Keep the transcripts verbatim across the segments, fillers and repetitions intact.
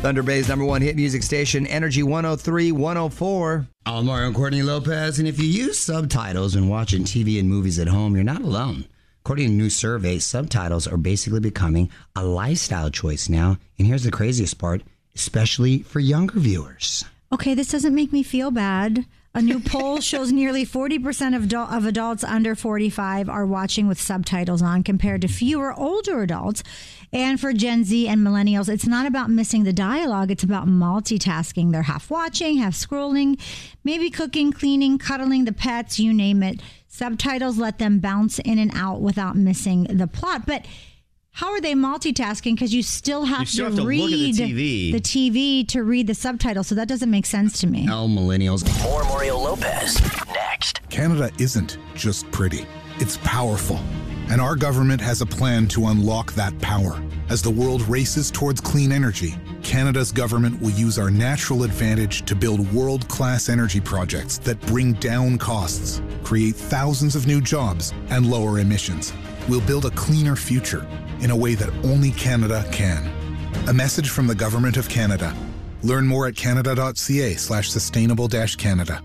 Thunder Bay's number one hit music station, Energy one oh three point one oh four. I'm Mario Courtney Lopez, and if you use subtitles when watching T V and movies at home, you're not alone. According to a new survey, subtitles are basically becoming a lifestyle choice now. And here's the craziest part, especially for younger viewers. Okay, this doesn't make me feel bad. A new poll shows nearly forty percent of, adult, of adults under forty-five are watching with subtitles on compared to fewer older adults. And for Gen Z and millennials, it's not about missing the dialogue. It's about multitasking. They're half watching, half scrolling, maybe cooking, cleaning, cuddling the pets, you name it. Subtitles let them bounce in and out without missing the plot. But how are they multitasking? Because you still have you still to have to read look at the T V. the T V to read the subtitles. So that doesn't make sense to me. Oh, millennials. More Mario Lopez next. Canada isn't just pretty. It's powerful. And our government has a plan to unlock that power. As the world races towards clean energy, Canada's government will use our natural advantage to build world-class energy projects that bring down costs, create thousands of new jobs, and lower emissions. We'll build a cleaner future in a way that only Canada can. A message from the Government of Canada. Learn more at canada.ca slash sustainable dash Canada.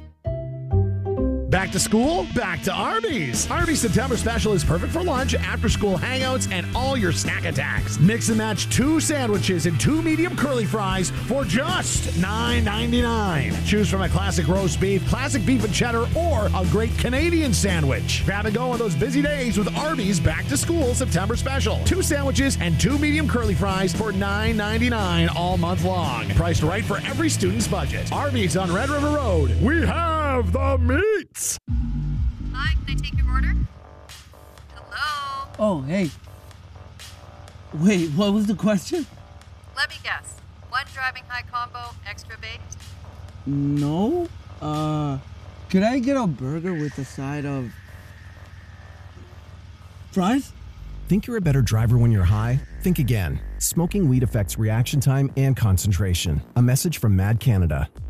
Back to school? Back to Arby's. Arby's September special is perfect for lunch, after-school hangouts, and all your snack attacks. Mix and match two sandwiches and two medium curly fries for just nine ninety-nine. Choose from a classic roast beef, classic beef and cheddar, or a great Canadian sandwich. Grab and go on those busy days with Arby's Back to School September special. Two sandwiches and two medium curly fries for nine ninety-nine all month long. Priced right for every student's budget. Arby's on Red River Road. We have the meats. Hi, can I take your order? Hello? Oh, hey. Wait, what was the question? Let me guess. One driving high combo, extra baked? No. Uh, could I get a burger with a side of fries? Think you're a better driver when you're high? Think again. Smoking weed affects reaction time and concentration. A message from Mad Canada.